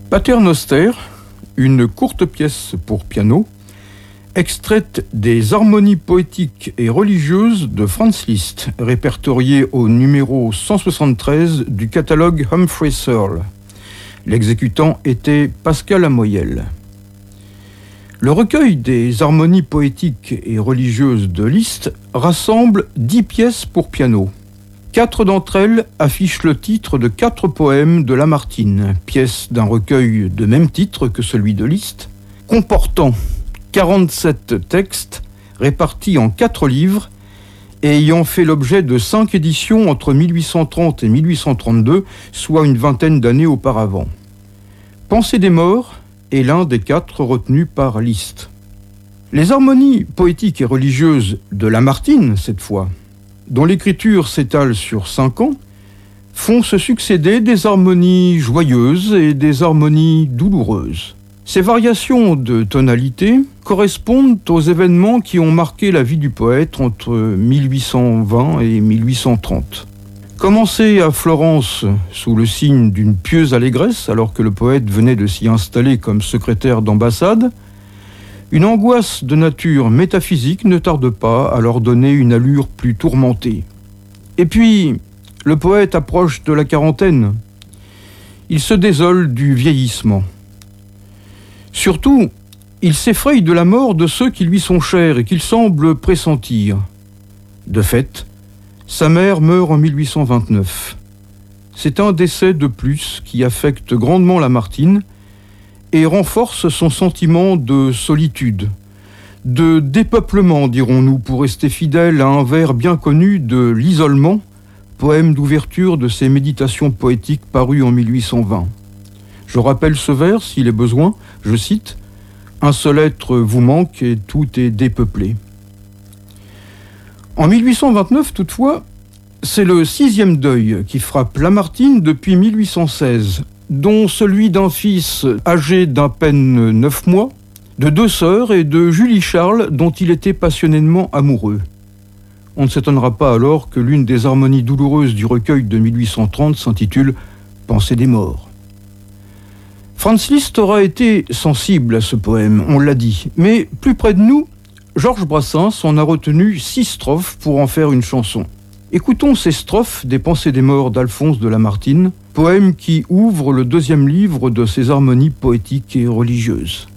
Pater Noster, une courte pièce pour piano, extraite des harmonies poétiques et religieuses de Franz Liszt, répertoriée au numéro 173 du catalogue Humphrey Searle. L'exécutant était Pascal Amoyel. Le recueil des harmonies poétiques et religieuses de Liszt rassemble 10 pièces pour piano. 4 d'entre elles affichent le titre de 4 poèmes de Lamartine, pièce d'un recueil de même titre que celui de Liszt, comportant 47 textes répartis en 4 livres et ayant fait l'objet de 5 éditions entre 1830 et 1832, soit une vingtaine d'années auparavant. Pensée des morts est l'un des 4 retenus par Liszt. Les harmonies poétiques et religieuses de Lamartine, cette fois, dont l'écriture s'étale sur 5 ans, font se succéder des harmonies joyeuses et des harmonies douloureuses. Ces variations de tonalité correspondent aux événements qui ont marqué la vie du poète entre 1820 et 1830. Commencé à Florence sous le signe d'une pieuse allégresse, alors que le poète venait de s'y installer comme secrétaire d'ambassade, une angoisse de nature métaphysique ne tarde pas à leur donner une allure plus tourmentée. Et puis, le poète approche de la quarantaine. Il se désole du vieillissement. Surtout, il s'effraie de la mort de ceux qui lui sont chers et qu'il semble pressentir. De fait, sa mère meurt en 1829. C'est un décès de plus qui affecte grandement Lamartine et renforce son sentiment de solitude, de dépeuplement, dirons-nous, pour rester fidèle à un vers bien connu de L'isolement, poème d'ouverture de ses méditations poétiques paru en 1820. Je rappelle ce vers, s'il est besoin, je cite « Un seul être vous manque et tout est dépeuplé ». En 1829, toutefois, c'est le 6e deuil qui frappe Lamartine depuis 1816, dont celui d'un fils âgé d'à peine 9 mois, de 2 sœurs et de Julie Charles, dont il était passionnément amoureux. On ne s'étonnera pas alors que l'une des harmonies douloureuses du recueil de 1830 s'intitule « Pensée des morts ». Franz Liszt aura été sensible à ce poème, on l'a dit, mais plus près de nous, Georges Brassens en a retenu 6 strophes pour en faire une chanson. Écoutons ces strophes des Pensées des morts d'Alphonse de Lamartine, poème qui ouvre le 2e livre de ses harmonies poétiques et religieuses.